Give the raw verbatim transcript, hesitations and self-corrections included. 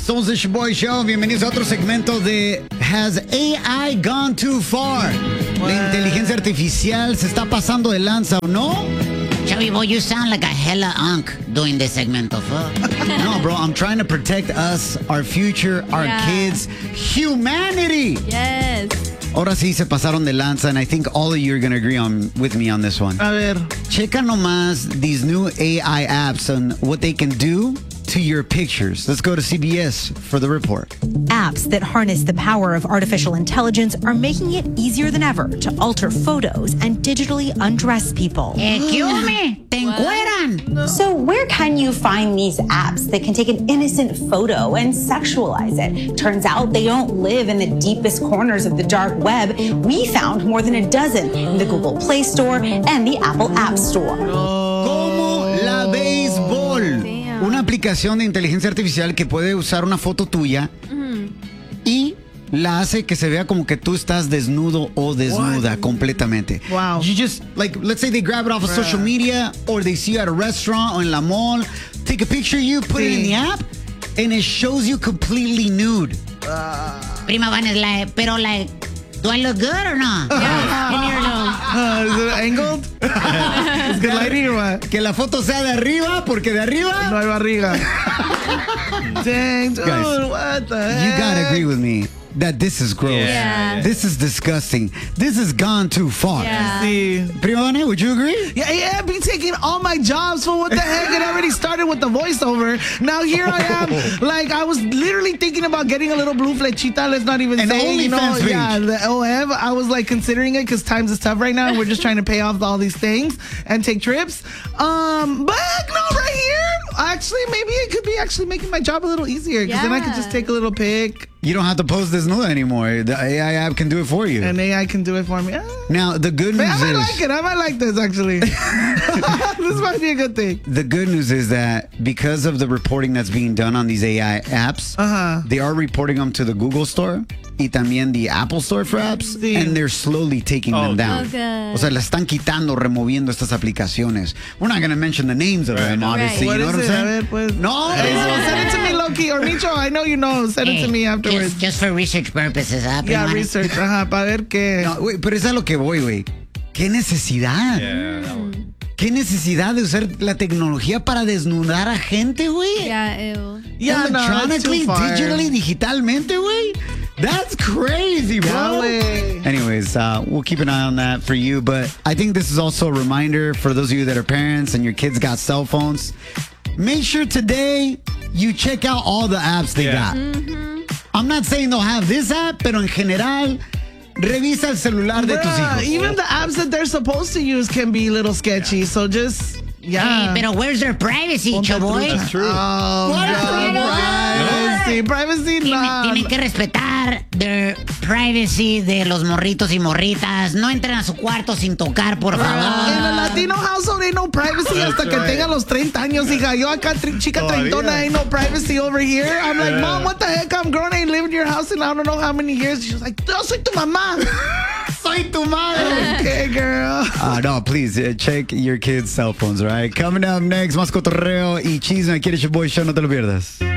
Somos the Shoboy Show. Bienvenidos a otro segmento de Has A I Gone Too Far? What? La inteligencia artificial se está pasando de lanza, ¿o no? Chubby boy, you sound like a hella unk doing this segmento, fuck. No, bro, I'm trying to protect us, our future, our yeah. kids, humanity. Yes. Ahora sí se pasaron de lanza, and I think all of you are going to agree on with me on this one. A ver. Checa nomás these new A I apps and what they can do to your pictures. Let's go to C B S for the report. Apps that harness the power of artificial intelligence are making it easier than ever to alter photos and digitally undress people. Excuse me, te encueran. So where can you find these apps that can take an innocent photo and sexualize it? Turns out they don't live in the deepest corners of the dark web. We found more than a dozen in the Google Play Store and the Apple App Store. Como la béisbol. Una aplicación de inteligencia artificial que puede usar una foto tuya mm-hmm. y la hace que se vea como que tú estás desnudo o desnuda What? completamente. Wow. You just, like, let's say they grab it off of Bruh. social media or they see you at a restaurant or in la mall, take a picture of you, put sí. it in the app, and it shows you completely nude. Uh, Prima Van is like, pero like, do I look good or not? Yeah, in your nose. Uh, is it angled? Is good lighting or what? Que la foto sea de arriba, porque de arriba no hay barriga. Dang, dude, guys, what the heck? You gotta agree with me that this is gross. Yeah. This is disgusting. This has gone too far. Yeah. See. Prima, would you agree? Yeah, yeah, be taking all my jobs for what the heck? It already started with the voiceover. Now here I am. Like, I was literally thinking about getting a little blue flechita. Let's not even and say, you know, page. yeah, the O M. I was like considering it because times is tough right now. And we're just trying to pay off all these things and take trips. Um, but no, right here, actually, maybe it could be actually making my job a little easier because yeah. then I could just take a little pic. You don't have to pose desnuda anymore. The A I app can do it for you. And A I can do it for me. Ah. Now, the good news I is... I might like it. I might like this, actually. This might be a good thing. The good news is that because of the reporting that's being done on these A I apps, uh-huh. they are reporting them to the Google Store y también the Apple Store for apps, sí. and they're slowly taking oh, them down. Okay. O sea, le están quitando, removiendo estas aplicaciones. We're not going to mention the names of right. them, obviously. Right. You know what, what I'm saying? Ver, pues. No. Hey, so send it to me, Loki. Or Micho, I know you know. Send hey, it to me afterwards. Just, just for research purposes, ¿ah? Yeah, research. Ajá, para ver qué. No, wey, pero es a lo que voy, güey. ¿Qué necesidad? Yeah, ¿Qué necesidad de usar la tecnología para desnudar a gente, güey? Yeah, ew. Yeah, Electronically, no, digitally, digitalmente, güey? That's crazy, bro. No Anyways, uh, we'll keep an eye on that for you. But I think this is also a reminder for those of you that are parents and your kids got cell phones. Make sure today you check out all the apps they yeah. got. Mm-hmm. I'm not saying they'll have this app, pero en general, revisa el celular de Bruh, tus hijos. Even the apps that they're supposed to use can be a little sketchy. Yeah. So just, yeah. Hey, pero where's their privacy, Choboy? That's true. Oh, God, privacy. Privacy, no. Tienen que respetar their privacy de los morritos y morritas. No entren a su cuarto sin tocar, por favor. En el Latino household ain't no privacy That's hasta right. que tenga los treinta años, hija. Yo acá, chica treintona, ain't no privacy over here. I'm like, yeah. Mom, what the heck? I'm grown. I ain't lived in your house in I don't know how many years. She's like, yo soy tu mamá. Soy tu madre. Okay, girl. Uh, no, please, uh, check your kids' cell phones, right? Coming up next, más cotorreo y chisme. Aquí en el Shoboy Show, no te lo pierdas.